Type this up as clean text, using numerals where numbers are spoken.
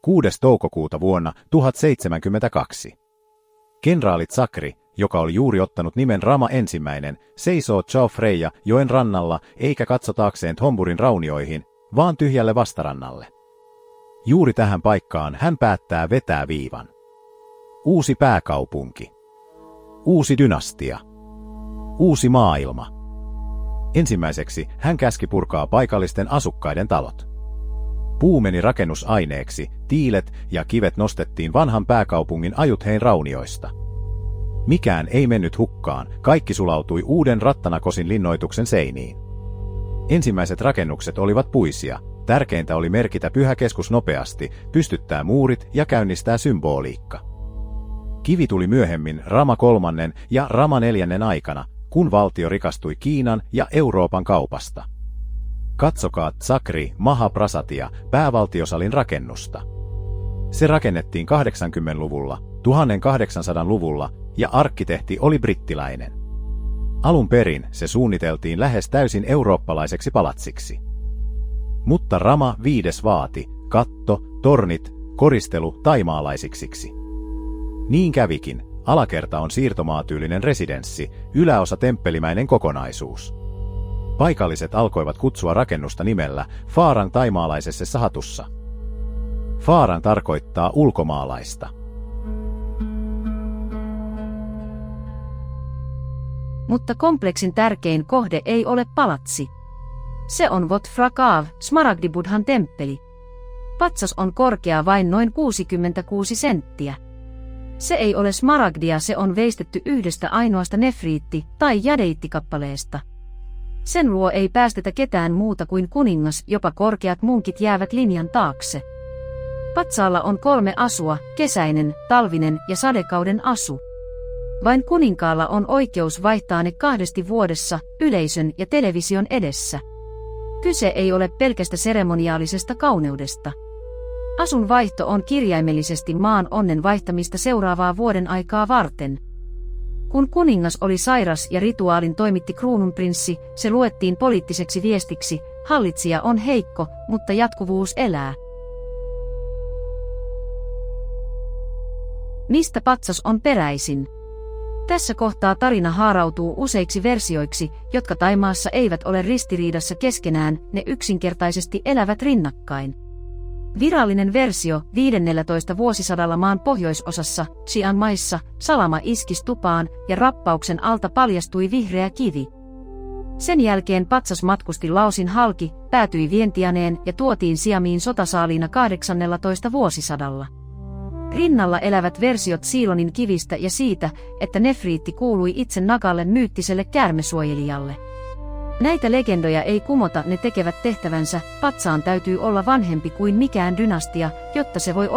6. toukokuuta vuonna 1072. Kenraali Tsakri, joka oli juuri ottanut nimen Rama I, seisoo Chao Freya joen rannalla eikä katso taakseen Thomburin raunioihin, vaan tyhjälle vastarannalle. Juuri tähän paikkaan hän päättää vetää viivan. Uusi pääkaupunki. Uusi dynastia. Uusi maailma. Ensimmäiseksi hän käski purkaa paikallisten asukkaiden talot. Puu meni rakennusaineeksi, tiilet ja kivet nostettiin vanhan pääkaupungin Ajuthein raunioista. Mikään ei mennyt hukkaan, kaikki sulautui uuden Rattanakosin linnoituksen seiniin. Ensimmäiset rakennukset olivat puisia, tärkeintä oli merkitä pyhä keskus nopeasti, pystyttää muurit ja käynnistää symboliikka. Kivi tuli myöhemmin Rama III ja Rama IV aikana, kun valtio rikastui Kiinan ja Euroopan kaupasta. Katsokaa Tsakri Mahaprasatia, päävaltiosalin rakennusta. Se rakennettiin 80-luvulla, 1800-luvulla ja arkkitehti oli brittiläinen. Alun perin se suunniteltiin lähes täysin eurooppalaiseksi palatsiksi. Mutta Rama V vaati katto, tornit, koristelu taimaalaisiksi. Niin kävikin, alakerta on siirtomaatyylinen residenssi, yläosa temppelimäinen kokonaisuus. Paikalliset alkoivat kutsua rakennusta nimellä Faarang taimaalaisessa hatussa. Faarang tarkoittaa ulkomaalaista. Mutta kompleksin tärkein kohde ei ole palatsi. Se on Wat Phra Kaw, Smaragdi-Buddhan temppeli. Patsas on korkea vain noin 66 senttiä. Se ei ole smaragdia, se on veistetty yhdestä ainoasta nefriitti- tai jadeitikappaleesta. Sen luo ei päästetä ketään muuta kuin kuningas, jopa korkeat munkit jäävät linjan taakse. Patsaalla on 3 asua, kesäinen, talvinen ja sadekauden asu. Vain kuninkaalla on oikeus vaihtaa ne 2 vuodessa, yleisön ja television edessä. Kyse ei ole pelkästä seremoniaalisesta kauneudesta. Asun vaihto on kirjaimellisesti maan onnen vaihtamista seuraavaa vuoden aikaa varten. Kun kuningas oli sairas ja rituaalin toimitti kruununprinssi, se luettiin poliittiseksi viestiksi, hallitsija on heikko, mutta jatkuvuus elää. Mistä patsas on peräisin? Tässä kohtaa tarina haarautuu useiksi versioiksi, jotka Thaimaassa eivät ole ristiriidassa keskenään, ne yksinkertaisesti elävät rinnakkain. Virallinen versio 15. vuosisadalla maan pohjoisosassa, Chiang Maissa, salama iski stupaan ja rappauksen alta paljastui vihreä kivi. Sen jälkeen patsas matkusti Laosin halki, päätyi Vientianeen ja tuotiin Siamiin sotasaaliina 18. vuosisadalla. Rinnalla elävät versiot Siilonin kivistä ja siitä, että nefriitti kuului itse Nagalle myyttiselle käärmesuojelijalle. Näitä legendoja ei kumota, ne tekevät tehtävänsä, patsaan täytyy olla vanhempi kuin mikään dynastia, jotta se voi